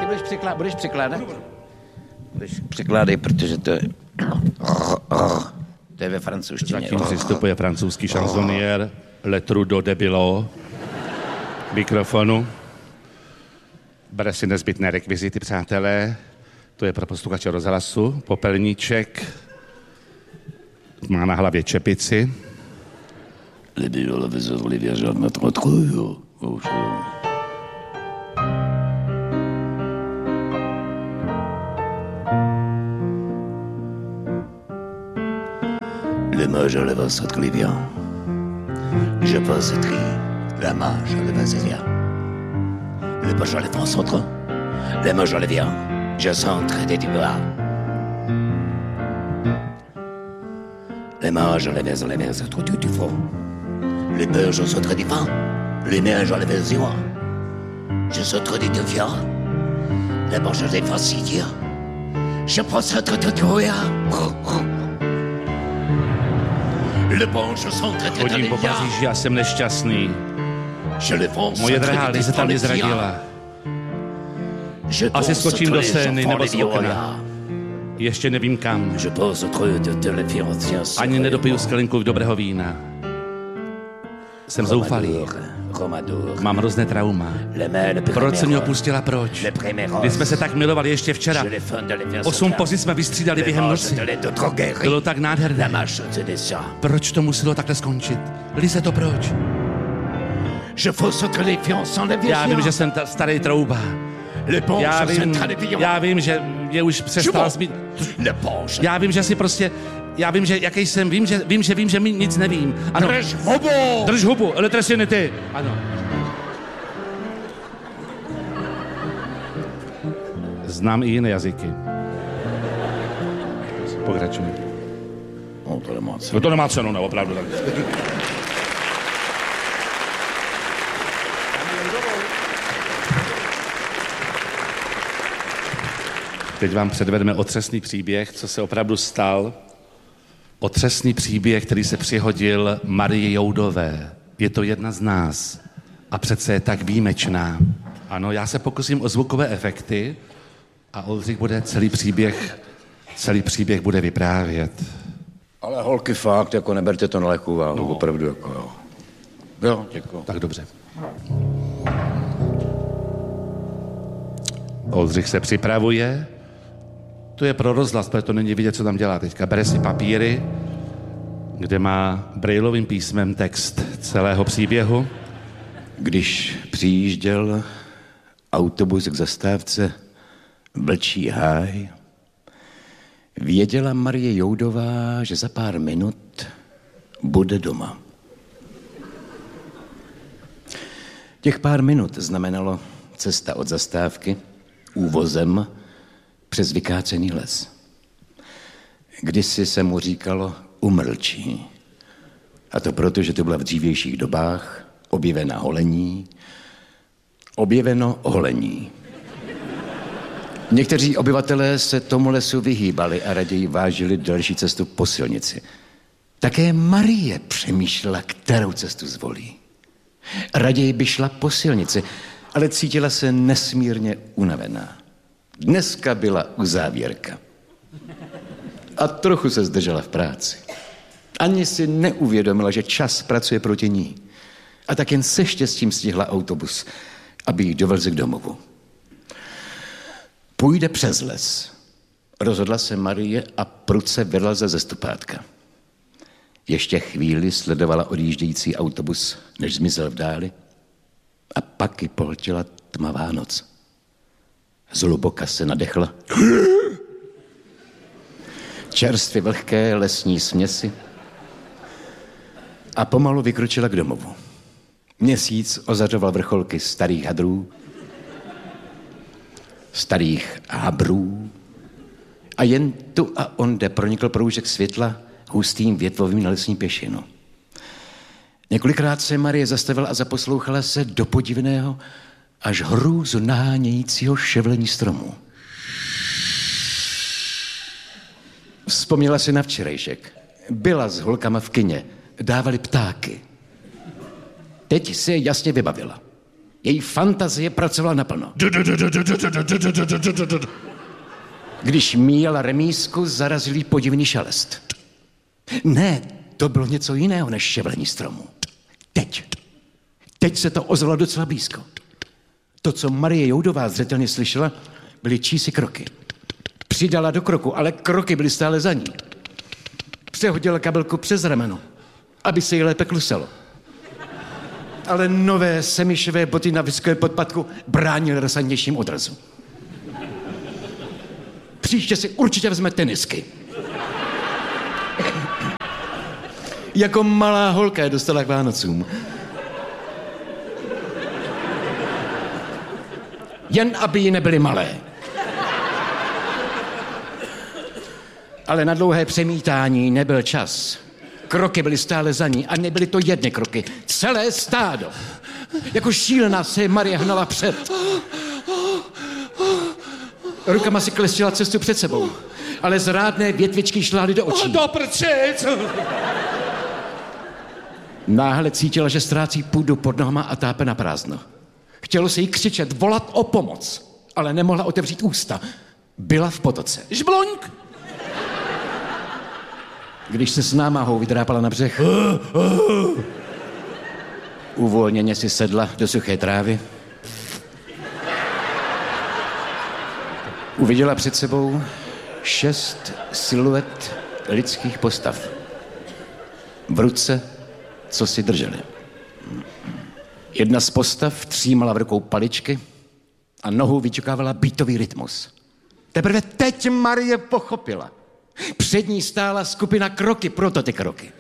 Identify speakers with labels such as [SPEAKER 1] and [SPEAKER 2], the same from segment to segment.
[SPEAKER 1] Budeš překládat? Budeš překládej, protože to je... To je ve francouzštině.
[SPEAKER 2] Zatím přistupuje francouzský šanzoniér Le Trudeau de Bilo mikrofonu. Bere si nezbytné rekvizity, přátelé. To je pro posluchače rozhlasu. Popelníček. Má na hlavě čepici.
[SPEAKER 1] Le mage à la vase Clivia. Je passe tri. La mage à la vase. Le mage à la vase entre. Le mage à la via. Je centre des dubas. Les mages à la vase, les verres, trop du fond. Les berges sont très différents. Les mages à la vase, je suis très différent. Les mages à la vase, je pense être très
[SPEAKER 2] Chodím po Paříži a jsem nešťastný. Moje drahá Lize tam mě zradila. Asi skočím do Seiny nebo z okna. Ještě nevím kam. Ani nedopiju skelinku dobrého vína. Jsem zoufalý. Mám hrozné trauma. Proč jsem mě opustila, proč? Když jsme se tak milovali ještě včera. 8 pozic jsme vystřídali během noci. Bylo tak nádherné. Proč to muselo takhle skončit? Lize, to proč? Já vím, že jsem starý trouba. Já vím, že mě už přestal zbýt. Já vím, že si prostě... Já vím, že jaký jsem, vím, že nic nevím. Ano.
[SPEAKER 1] Drž hubu!
[SPEAKER 2] Drž hubu, elektrisity. Ano. Znám i jiné jazyky. Pokračuj. To nemá cenu, ne, opravdu. Tak. Teď vám předvedeme otřesný příběh, co se opravdu stal. Otřesný příběh, který se přihodil Marii Joudové. Je to jedna z nás. A přece je tak výjimečná. Ano, já se pokusím o zvukové efekty a Oldřich bude celý příběh bude vyprávět.
[SPEAKER 1] Ale holky, fakt, jako neberte to na lehkou váhu, opravdu, jako jo. Jo, děkuji.
[SPEAKER 2] Tak dobře. Oldřich se připravuje. To je pro rozhlas, protože to není vidět, co tam dělá teďka. Bere si papíry, kde má brailovým písmem text celého příběhu.
[SPEAKER 1] Když přijížděl autobus k zastávce Vlčí háj, věděla Marie Joudová, že za pár minut bude doma. Těch pár minut znamenalo cesta od zastávky úvozem přes vykácený les. Kdysi se mu říkalo Umrlčí. A to proto, že to byla v dřívějších dobách objeveno holení. Někteří obyvatelé se tomu lesu vyhýbali a raději vážili další cestu po silnici. Také Marie přemýšlela, kterou cestu zvolí. Raději by šla po silnici, ale cítila se nesmírně unavená. Dneska byla uzávěrka. A trochu se zdržela v práci. Ani si neuvědomila, že čas pracuje proti ní. A tak jen se štěstím stihla autobus, aby ji dovezl k domovu. Půjde přes les. Rozhodla se Marie a prudce vyleze ze stupátka. Ještě chvíli sledovala odjíždějící autobus, než zmizel v dáli. A pak ji pohltila tmavá noc. Zhluboka se nadechla. Čerstvě vlhké lesní směsi a pomalu vykročila k domovu. Měsíc ozařoval vrcholky starých hadrů, starých habrů a jen tu a onde pronikl proužek světla hustým větvovým na lesní pěšinu. Několikrát se Marie zastavila a zaposlouchala se do podivného až hrůzu nahánějícího ševlení stromů. Vzpomněla si na včerejšek. Byla s holkama v kině, dávali ptáky. Teď si je jasně vybavila. Její fantazie pracovala naplno. Když míjela remízku, zarazil jí podivný šelest. Ne, to bylo něco jiného než ševlení stromu. Teď se to ozvalo docela blízko. To, co Marie Joudová zřetelně slyšela, byly čísi kroky. Přidala do kroku, ale kroky byly stále za ní. Přehodila kabelku přes rameno, aby se jí lépe kluselo. Ale nové semišové boty na vysoké podpatku bránily razantnějším odrazu. Příště si určitě vezme tenisky. Jako malá holka je dostala k Vánocům. Jen aby jí nebyly malé. Ale na dlouhé přemítání nebyl čas. Kroky byly stále za ní a nebyly to jedny kroky. Celé stádo. Jako šílená se Marie hnala před. Rukama si klestila cestu před sebou, ale zrádné větvičky šlály do očí.
[SPEAKER 2] Do prčic!
[SPEAKER 1] Náhle cítila, že ztrácí půdu pod nohama a tápe na prázdno. Chtělo se jí křičet, volat o pomoc, ale nemohla otevřít ústa. Byla v potoce.
[SPEAKER 2] Žbloňk!
[SPEAKER 1] Když se s námahou vydrápala na břeh, uvolněně si sedla do suché trávy. Uviděla před sebou 6 siluet lidských postav. V ruce, co si drželi. Jedna z postav třímala v rukou paličky a nohou vyčukávala beatový rytmus. Teprve teď Marie pochopila. Před ní stála skupina Kroky, proto ty kroky.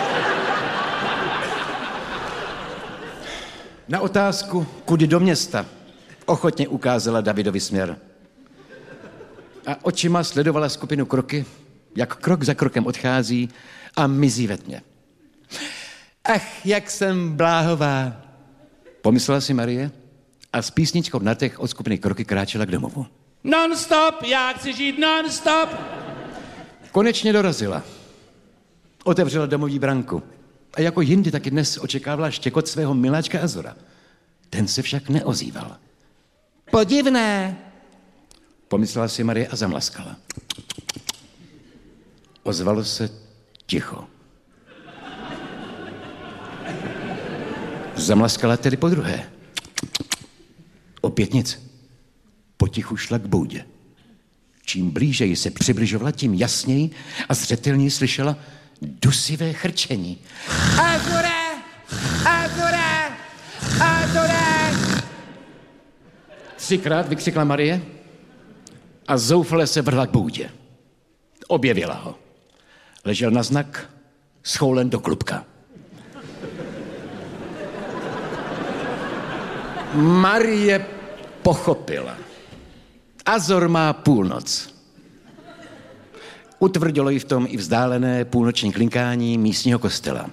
[SPEAKER 1] Na otázku, kudy do města, ochotně ukázala Davidovi směr. A očima sledovala skupinu Kroky, jak krok za krokem odchází a mizí ve tmě. Ach, jak jsem bláhová, pomyslela si Marie a s písničkou na těch od skupiny Kroky kráčela k domovu.
[SPEAKER 2] Non-stop, já chci žít non-stop.
[SPEAKER 1] Konečně dorazila. Otevřela domovní branku. A jako jindy taky dnes očekávala štěkot svého miláčka Azora. Ten se však neozýval. Podivné, pomyslela si Marie a zamlaskala. Ozvalo se ticho. Zamlaskala tedy podruhé. Opět nic. Potichu šla k boudě. Čím blíže jí se přibližovala, tím jasněji a zřetelněji slyšela dusivé chrčení. Azore! Azore! Azore! 3krát vykřikla Marie a zoufale se vrhla k boudě. Objevila ho. Ležel na znak, schoulen do klubka. Marie pochopila. Azor má půlnoc. Utvrdilo jí v tom i vzdálené půlnoční klinkání místního kostela.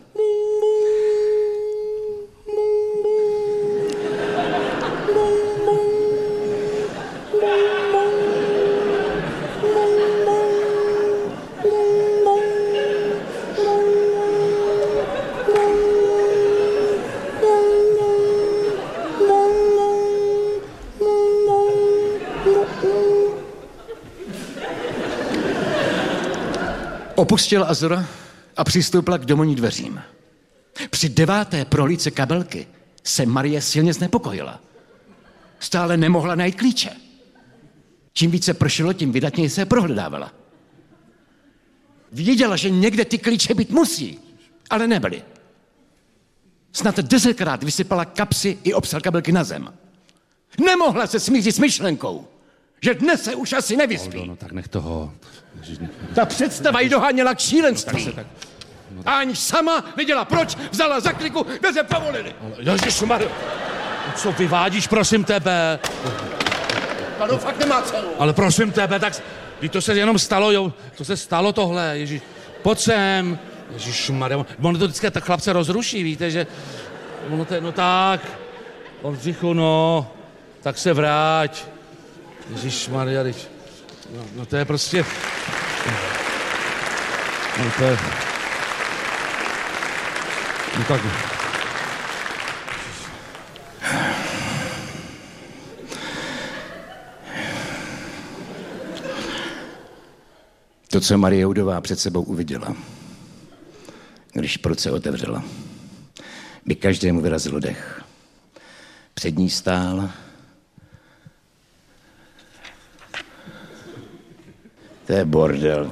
[SPEAKER 1] Opustila Azora a přistoupila k domovní dveřím. Při 9. prohlídce kabelky se Marie silně znepokojila. Stále nemohla najít klíče. Čím více pršelo, tím vydatněji se prohledávala. Věděla, že někde ty klíče být musí, ale nebyly. Snad 10krát vysypala kapsy i obsah kabelky na zem. Nemohla se smířit s myšlenkou, že dnes se už asi nevyspí.
[SPEAKER 2] No tak nech toho.
[SPEAKER 1] Ta představa jí doháněla k šílenství. A ani sama neděla proč, vzala za kliku, veze povolili.
[SPEAKER 2] Ježišmarja, co vyvádíš, prosím tebe?
[SPEAKER 1] To fakt nemá cenu.
[SPEAKER 2] Ale prosím tebe, tak to se jenom stalo, jo, to se stalo tohle, Ježíš. Pojď sem. Ježišmarja, ono to vždycky tak chlapce rozruší, víte, že ono to je, no tak, Oldřichu, no, tak se vráť. Ježišmarja, no to je prostě, no to je, no tak.
[SPEAKER 1] To, co Marie Joudová před sebou uviděla, když pruce otevřela, by každému vyrazil dech. Před ní stál to je bordel.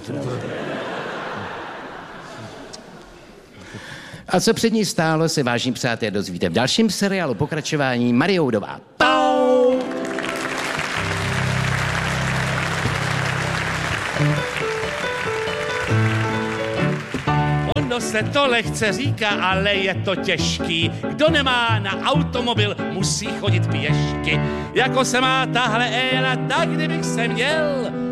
[SPEAKER 1] A co před ní stálo, se vážní přátelé dozvíte v dalším seriálu pokračování Marie Joudová. Pau!
[SPEAKER 2] Ono se to lehce říká, ale je to těžký. Kdo nemá na automobil, musí chodit pěšky. Jako se má tahle éra, tak kdybych se měl